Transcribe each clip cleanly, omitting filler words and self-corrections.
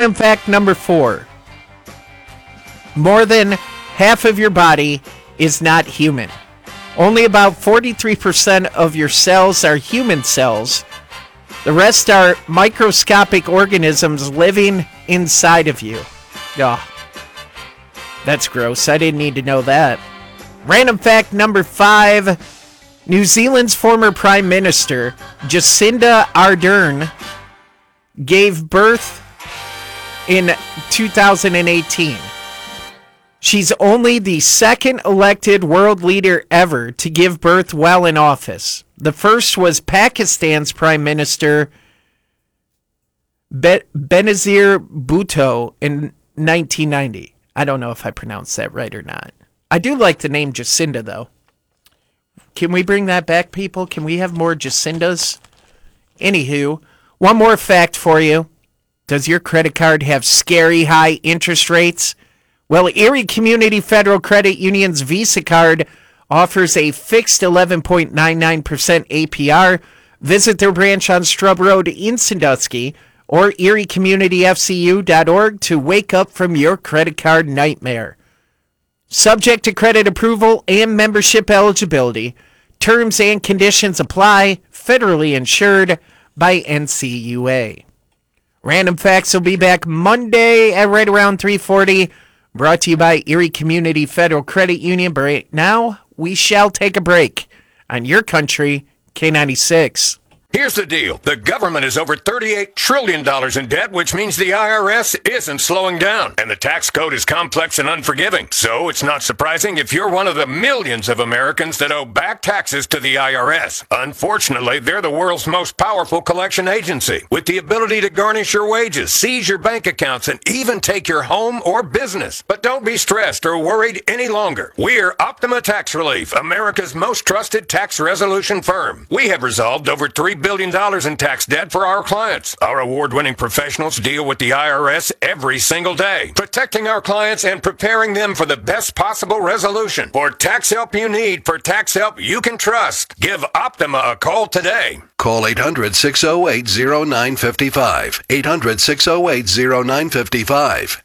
Random fact number 4. More than half of your body is not human. Only about 43% of your cells are human cells. The rest are microscopic organisms living inside of you. Oh, that's gross. I didn't need to know that. Random fact number 5. New Zealand's former Prime Minister, Jacinda Ardern, gave birth in 2018. She's only the second elected world leader ever to give birth while in office. The first was Pakistan's Prime Minister Benazir Bhutto in 1990. I don't know if I pronounced that right or not. I do like the name Jacinda, though. Can we bring that back, people? Can we have more Jacindas? Anywho, one more fact for you. Does your credit card have scary high interest rates? Well, Erie Community Federal Credit Union's Visa card offers a fixed 11.99% APR. Visit their branch on Strub Road in Sandusky or eriecommunityfcu.org to wake up from your credit card nightmare. Subject to credit approval and membership eligibility. Terms and conditions apply. Federally insured by NCUA. Random Facts will be back Monday at right around 3:40. Brought to you by Erie Community Federal Credit Union. But right now, we shall take a break on your country, K96. Here's the deal. The government is over $38 trillion in debt, which means the IRS isn't slowing down. And the tax code is complex and unforgiving. So it's not surprising if you're one of the millions of Americans that owe back taxes to the IRS. Unfortunately, they're the world's most powerful collection agency, with the ability to garnish your wages, seize your bank accounts, and even take your home or business. But don't be stressed or worried any longer. We're Optima Tax Relief, America's most trusted tax resolution firm. We have resolved over $3 billion in tax debt for our clients. Our award-winning professionals deal with the IRS every single day, protecting our clients and preparing them for the best possible resolution. For tax help you need, for tax help you can trust, give Optima a call today. Call 800-608-0955. 800-608-0955.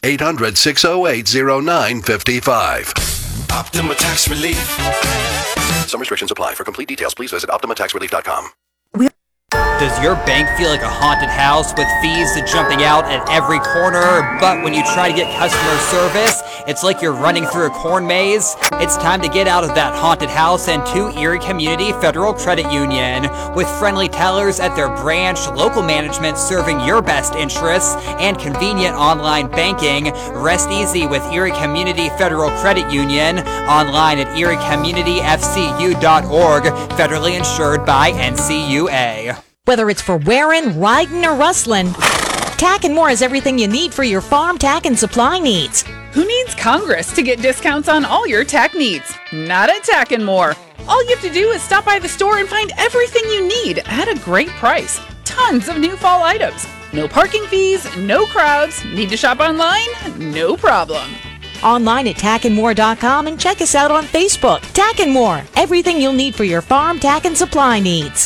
800-608-0955. Optima Tax Relief. Some restrictions apply. For complete details, please visit OptimaTaxRelief.com. Does your bank feel like a haunted house with fees jumping out at every corner? But when you try to get customer service, it's like you're running through a corn maze? It's time to get out of that haunted house and to Erie Community Federal Credit Union. With friendly tellers at their branch, local management serving your best interests, and convenient online banking, rest easy with Erie Community Federal Credit Union. Online at eriecommunityfcu.org, federally insured by NCUA. Whether it's for wearing, riding, or rustling, Tack and More is everything you need for your farm, tack, and supply needs. Who needs Congress to get discounts on all your tack needs? Not at Tack and More. All you have to do is stop by the store and find everything you need at a great price. Tons of new fall items. No parking fees, no crowds. Need to shop online? No problem. Online at tackandmore.com and check us out on Facebook. Tack and More, everything you'll need for your farm, tack, and supply needs.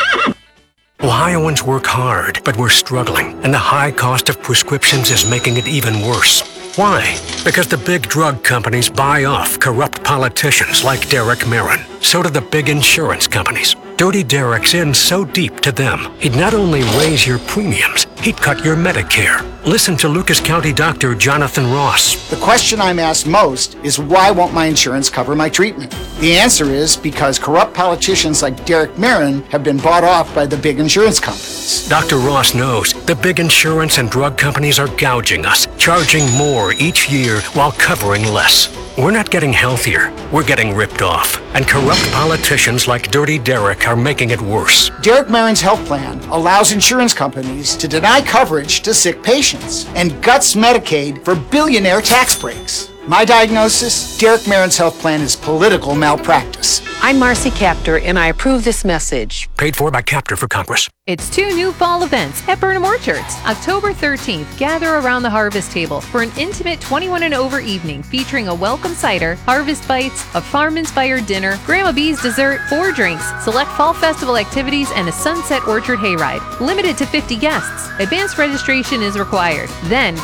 Ohioans work hard, but we're struggling, and the high cost of prescriptions is making it even worse. Why? Because the big drug companies buy off corrupt politicians like Derek Marin. So do the big insurance companies. Dirty Derek's in so deep to them, he'd not only raise your premiums, he'd cut your Medicare. Listen to Lucas County Dr. Jonathan Ross. The question I'm asked most is, why won't my insurance cover my treatment? The answer is because corrupt politicians like Derek Marin have been bought off by the big insurance companies. Dr. Ross knows the big insurance and drug companies are gouging us, charging more each year while covering less. We're not getting healthier, we're getting ripped off. And corrupt politicians like Dirty Derek are making it worse. Derek Marin's health plan allows insurance companies to deny coverage to sick patients and guts Medicaid for billionaire tax breaks. My diagnosis, Derek Marin's health plan is political malpractice. I'm Marcy Captor, and I approve this message. Paid for by Captor for Congress. It's 2 new fall events at Burnham Orchards. October 13th, gather around the Harvest Table for an intimate 21 and over evening featuring a welcome cider, harvest bites, a farm-inspired dinner, Grandma B's dessert, 4 drinks, select fall festival activities, and a Sunset Orchard hayride. Limited to 50 guests. Advanced registration is required. Then